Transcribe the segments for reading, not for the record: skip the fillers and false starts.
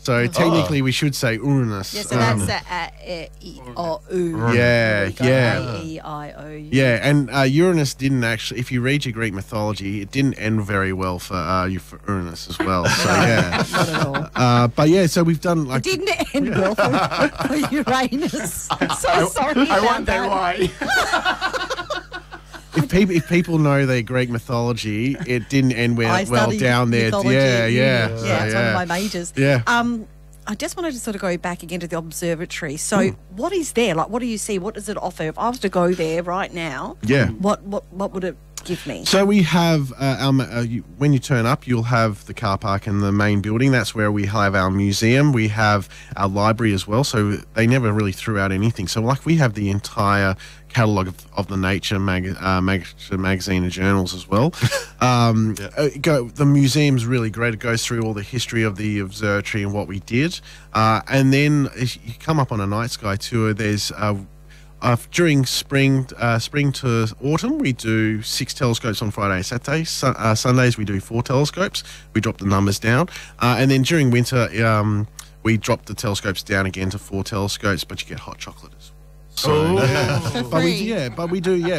So technically, we should say Uranus. Yeah, so that's A-E-I-O-U. Yeah, yeah. A-E-I-O-U. Yeah, and Uranus didn't actually. If you read your Greek mythology, it didn't end very well for Uranus as well. So yeah, Not at all. but yeah, so we've done like Didn't it end well for Uranus? So sorry I about wonder that. why. if people know their Greek mythology, it didn't end I well studied down there. mythology Yeah, at yeah, uni. so, Yeah, it's one of my majors. Yeah. I just wanted to sort of go back again to the observatory. So, what is there? Like, what do you see? What does it offer? If I was to go there right now, Yeah. what would it give me? So we have when you turn up, you'll have the car park in the main building. That's where we have our museum. We have our library as well. So they never really threw out anything. So like we have the entire catalogue of the Nature magazine and journals as well. The museum's really great. It goes through all the history of the observatory and what we did. And then if you come up on a night sky tour, there's during spring to autumn, we do 6 telescopes on Friday and Saturday. Sundays, we do 4 telescopes. We drop the numbers down. And then during winter, we drop the telescopes down again to 4 telescopes, but you get hot chocolate as well. So, we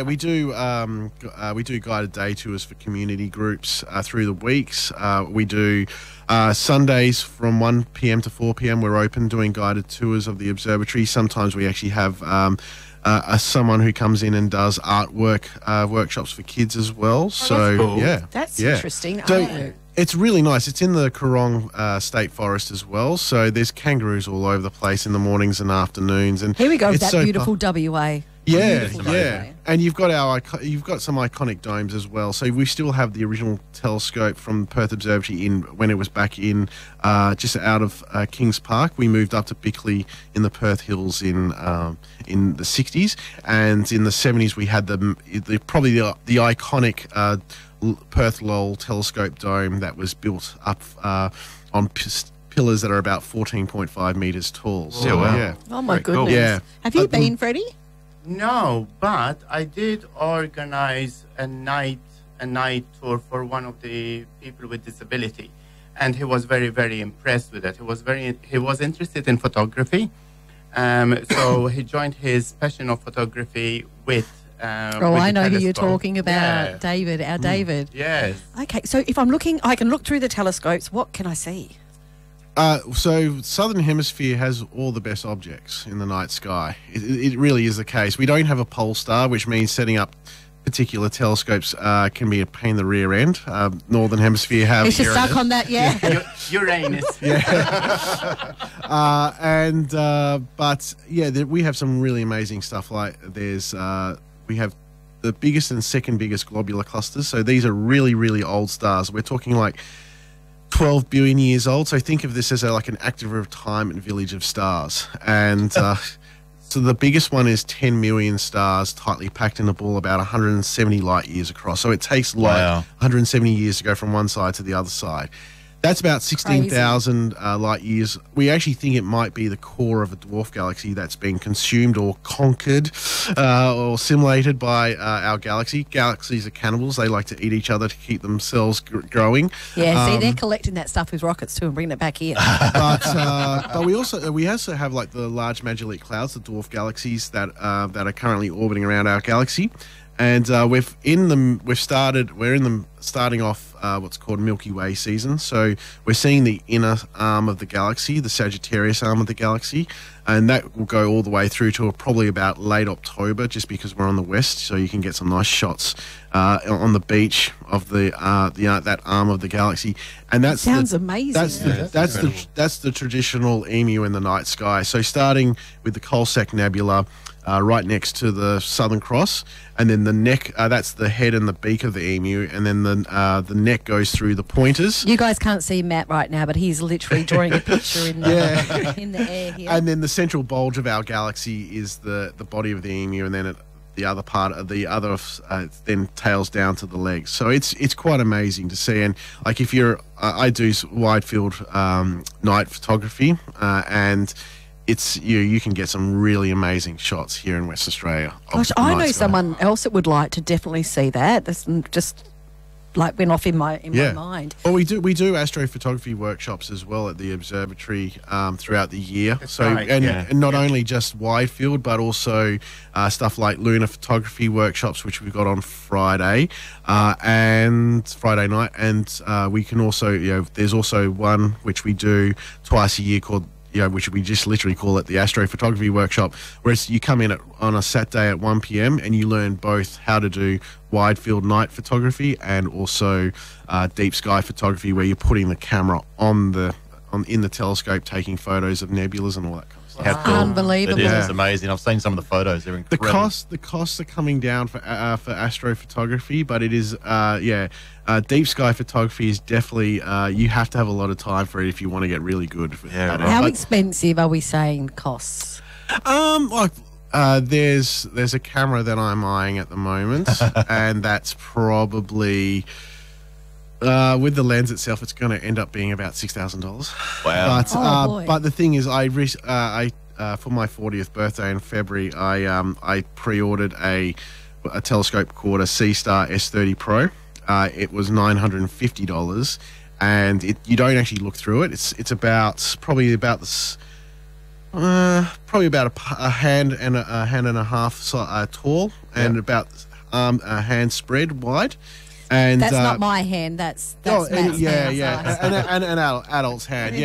do guided day tours for community groups through the weeks. We do Sundays from 1 p.m. to 4 p.m. We're open doing guided tours of the observatory. Sometimes we actually have someone who comes in and does artwork workshops for kids as well. So cool. That's interesting. So, it's really nice. It's in the Coorong State Forest as well. So there's kangaroos all over the place in the mornings and afternoons. And Here we go with it's that beautiful WA. Yeah, Beautiful yeah. WA. And you've got some iconic domes as well. So we still have the original telescope from Perth Observatory when it was back in just out of Kings Park. We moved up to Bickley in the Perth Hills in the 60s, and in the 70s we had probably the iconic Perth Lowell telescope dome that was built up on pillars that are about 14.5 metres tall. So, wow. yeah. Oh my Very cool. goodness. Yeah. Have you been, Freddie? No, but I did organize a night tour for one of the people with disability, and he was very, very impressed with it. He was interested in photography, so he joined his passion of photography with. I know who you're telescope. talking about, Yeah. David. Our David. Yes. Okay, so if I'm looking, I can look through the telescopes. What can I see? So Southern Hemisphere has all the best objects in the night sky. It really is the case. We don't have a pole star, which means setting up particular telescopes can be a pain in the rear end. Northern Hemisphere have It's just stuck on that, Uranus. We have some really amazing stuff. Like we have the biggest and second biggest globular clusters. So these are really, really old stars. We're talking like 12 billion years old. So think of this as like an active retirement village of stars. And so the biggest one is 10 million stars tightly packed in a ball about 170 light years across. So it takes light 170 years to go from one side to the other side. That's about 16,000 light years. We actually think it might be the core of a dwarf galaxy that's been consumed or conquered or assimilated by our galaxy. Galaxies are cannibals. They like to eat each other to keep themselves growing. Yeah, see, they're collecting that stuff with rockets too and bringing it back here. But we also have like the large Magellanic Clouds, the dwarf galaxies that are currently orbiting around our galaxy. And we're starting off what's called Milky Way season. So we're seeing the inner arm of the galaxy, the Sagittarius arm of the galaxy, and that will go all the way through to probably about late October, just because we're on the west, so you can get some nice shots on the beach of that arm of the galaxy. And that sounds amazing. That's the traditional emu in the night sky. So starting with the Coalsack Nebula. Right next to the Southern Cross, and then the neck, that's the head and the beak of the emu, and then the neck goes through the pointers. You guys can't see Matt right now, but he's literally drawing a picture in the air here. And then the central bulge of our galaxy is the body of the emu, and then the other part of the other then tails down to the legs. So it's quite amazing to see. And like if you're, I do wide field night photography, and it's you can get some really amazing shots here in West Australia. Gosh, I know someone else that would like to definitely see that. That's just like went off in my mind. Well, we do astrophotography workshops as well at the observatory throughout the year. That's so right, and not only just wide field, but also stuff like lunar photography workshops, which we've got on Friday and Friday night, and we can also there's also one which we do twice a year called. Which we just literally call it the astrophotography workshop, where you come in on a Saturday at 1 p.m. and you learn both how to do wide field night photography and also deep sky photography, where you're putting the camera in the telescope, taking photos of nebulas and all that kind of stuff. How cool. Unbelievable. It is. Yeah. It's amazing. I've seen some of the photos. They're The incredible. costs are coming down for astrophotography, but it is deep sky photography is definitely you have to have a lot of time for it if you want to get really good at it. How But, expensive are we saying costs? there's a camera that I'm eyeing at the moment, and that's probably with the lens itself, it's going to end up being about $6,000. Wow. But but the thing is, I for my 40th birthday in February, I pre-ordered a telescope called a C-Star S30 Pro. It was $950, and you don't actually look through it. It's probably about a hand and a half tall, and about a hand spread wide. And That's not my hand. That's Matt's hand. and an adult's hand,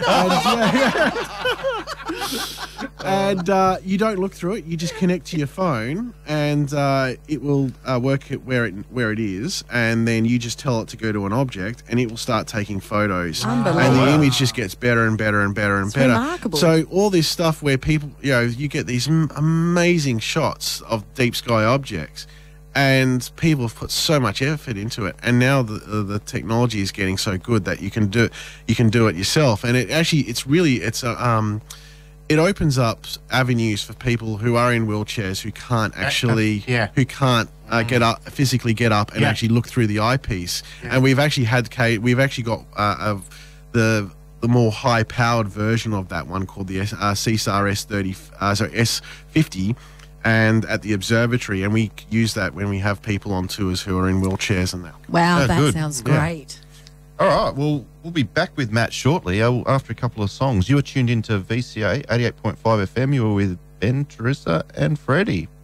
and you don't look through it. You just connect to your phone, and it will work it where it is, and then you just tell it to go to an object, and it will start taking photos. Unbelievable. And the image just gets better and better and better and It's better. remarkable. So all this stuff where people, you get these amazing shots of deep sky objects. And people have put so much effort into it, and now the technology is getting so good that you can do it yourself. And it opens up avenues for people who are in wheelchairs who can't physically get up and actually look through the eyepiece. Yeah. And we've actually got the more high powered version of that one called the C-Star S50. And at the observatory, and we use that when we have people on tours who are in wheelchairs and that. Wow, Oh, that good. sounds Yeah. great. All right. Well, we'll be back with Matt shortly after a couple of songs. You are tuned into VCA 88.5 FM. You were with Ben, Teresa, and Freddie.